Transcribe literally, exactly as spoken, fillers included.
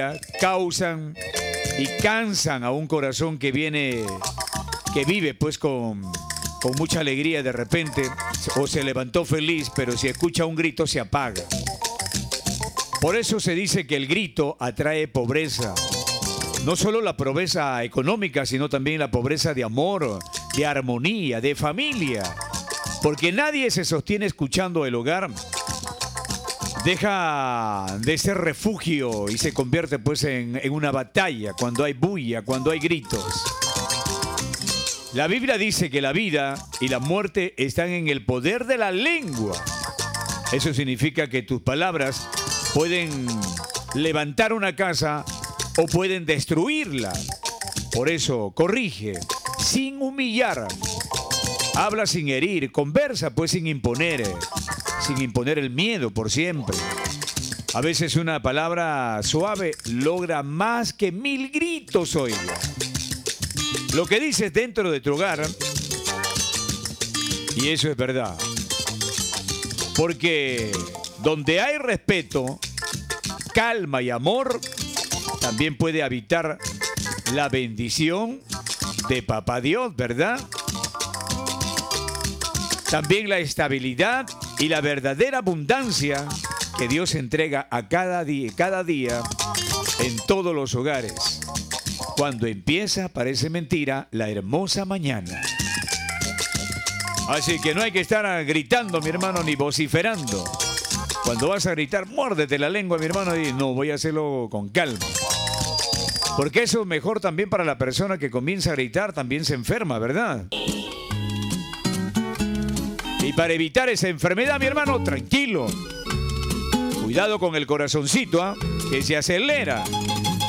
causan y cansan a un corazón que viene, que vive pues con, con mucha alegría de repente, o se levantó feliz, pero si escucha un grito se apaga. Por eso se dice que el grito atrae pobreza. No solo la pobreza económica, sino también la pobreza de amor, de armonía, de familia. Porque nadie se sostiene escuchando el hogar. Deja de ser refugio y se convierte pues en, en una batalla cuando hay bulla, cuando hay gritos. La Biblia dice que la vida y la muerte están en el poder de la lengua. Eso significa que tus palabras pueden levantar una casa o pueden destruirla. Por eso, corrige sin humillar. Habla sin herir, conversa pues sin imponer, sin imponer el miedo por siempre. A veces una palabra suave logra más que mil gritos, oiga. Lo que dices dentro de tu hogar, y eso es verdad, porque donde hay respeto, calma y amor, también puede habitar la bendición de Papá Dios, ¿verdad? También la estabilidad y la verdadera abundancia que Dios entrega a cada día, cada día en todos los hogares. Cuando empieza, parece mentira, la hermosa mañana. Así que no hay que estar gritando, mi hermano, ni vociferando. Cuando vas a gritar, muérdete la lengua, mi hermano, y no, voy a hacerlo con calma. Porque eso es mejor también para la persona que comienza a gritar, también se enferma, ¿verdad? Y para evitar esa enfermedad, mi hermano, tranquilo. Cuidado con el corazoncito, ¿eh? Que se acelera.